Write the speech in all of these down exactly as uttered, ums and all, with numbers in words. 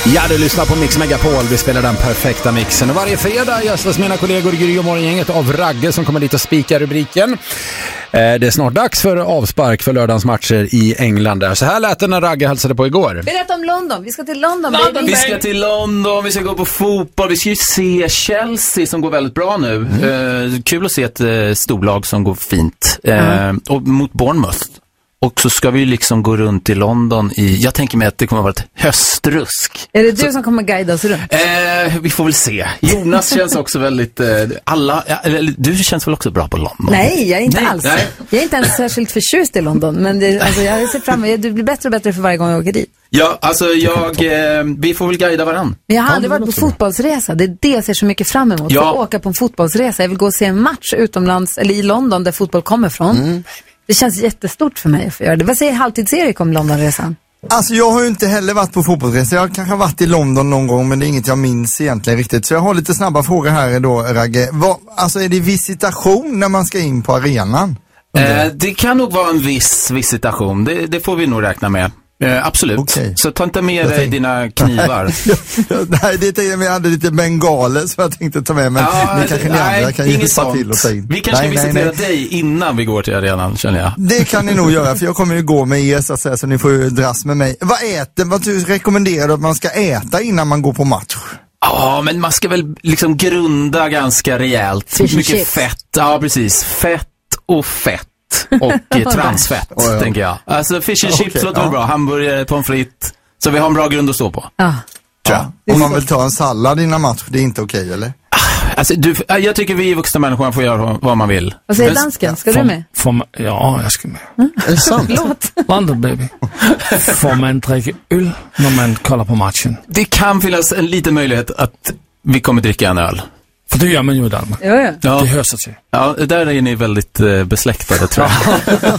Ja, du lyssnar på Mix Megapol. Vi spelar den perfekta mixen. Och varje fredag gästas mina kollegor Gry och Morgongänget av Ragge som kommer dit och spikar rubriken. Det är snart dags för avspark för lördagens matcher i England där. Så här lät det när Ragge hälsade på igår. Berätta om London. Vi ska till London. London vi ska till London, vi ska gå på fotboll. Vi ska ju se Chelsea som går väldigt bra nu. Mm. Eh, kul att se ett eh, storlag som går fint. Eh, mm. Och mot Bournemouth. Och så ska vi liksom gå runt i London i, jag tänker mig att det kommer att vara ett höstrusk. Är det du så, som kommer guida oss runt? Eh, vi får väl se. Jonas känns också väldigt, eh, alla, eller, du känns väl också bra på London? Nej, jag är inte nej, alls. Nej. Jag är inte ens särskilt förtjust i London, men det, alltså, jag ser fram emot, du blir bättre och bättre för varje gång jag åker dit. Ja, alltså jag, eh, vi får väl guida varann. Men jag har aldrig varit på fotbollsresa, det är det jag ser så mycket fram emot. Ja. Att åka på en fotbollsresa, jag vill gå och se en match utomlands, eller i London där fotboll kommer från. Mm. Det känns jättestort för mig att få göra det. Vad säger Halvtids-Erik om Londonresan? Alltså jag har ju inte heller varit på fotbollsresa. Jag kanske har varit i London någon gång, men det är inget jag minns egentligen riktigt. Så jag har lite snabba frågor här då, Ragge. Vad, alltså är det visitation när man ska in på arenan? Eh, det kan nog vara en viss visitation. Det, det får vi nog räkna med. Eh, absolut. Okay. Så ta inte med dig tänkte... dina knivar. Nej, det är jag hade lite bengaler som jag tänkte ta med, men ja, det kanske ni nej, andra kan ju hjälpa till och ta in. Vi kanske nej, ska visitera nej, nej. dig innan vi går till arenan, känner jag. Det kan ni nog göra, för jag kommer ju gå med er så att säga, så ni får ju dras med mig. Vad äter, vad du rekommenderar du att man ska äta innan man går på match? Ja, men man ska väl liksom grunda ganska rejält. Fish mycket chips. Fett, ja precis. Fett och fett. Och eh, transfett, oh, ja. tänker jag. Alltså fish and chips okay, låter ja. bra. Hamburgare, pommes frites. Så vi har en bra grund att stå på. Ja. Ja. Om man vill ta en sallad innan match, det är inte okej, okay, eller? Alltså, du, jag tycker vi vuxna människor får göra vad man vill. Vad säger dansken? Ska får, du med? Får man, ja, jag ska med. Mm. Är det sant? Förlåt. Wonder baby. Får man dricka öl när man kollar på matchen? Det kan finnas en liten möjlighet att vi kommer dricka en öl. För det gör man ju i Danmark. Ja, ja. Ja. Det hörs sig. Ja, där är ni väldigt eh, besläktade, tror jag.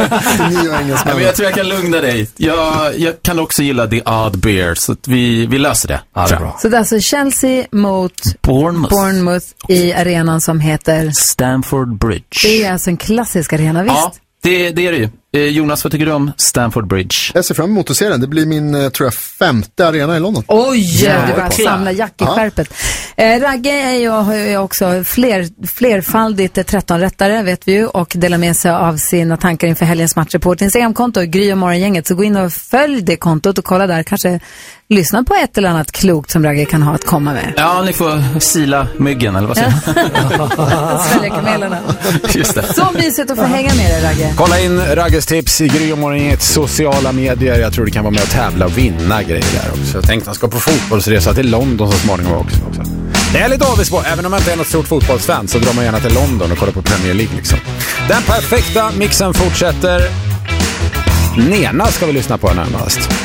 ja, men jag tror jag kan lugna dig. Jag, jag kan också gilla the odd beer, så att vi, vi löser det. Ja, det är bra. Så det är alltså Chelsea mot Bournemouth. Bournemouth i arenan som heter Stamford Bridge. Det är alltså en klassisk arena, visst? Ja, det, det är det ju. Eh, Jonas, vad tycker du om Stamford Bridge? Jag ser fram emot att se den. Det blir min, eh, tror jag, femte arena i London. Oj, ja, du bara samla jack i skärpet. Eh, Ragge är ju, har ju också fler, flerfaldigt tretton-rättare, vet vi ju, och delar med sig av sina tankar inför helgens matcher på ett Instagramkonto, Gry och Morgongänget. Så gå in och följ det kontot och kolla där. Kanske lyssna på ett eller annat klokt som Ragge kan ha att komma med. Ja, ni får sila myggen, eller vad säger jag? Svälja kamelerna. Just det. Så mysigt att få hänga med dig, Ragge. Kolla in Ragges tips i Gry och Morgongängets sociala medier. Jag tror det kan vara med att tävla och vinna grejer där också. Jag tänkte att han ska på fotbollsresa till London så småningom också. också. Det är lite avis på, även om man inte är något stort fotbollsfan, så drar man gärna till London och kollar på Premier League liksom. Den perfekta mixen fortsätter. Nena ska vi lyssna på närmast.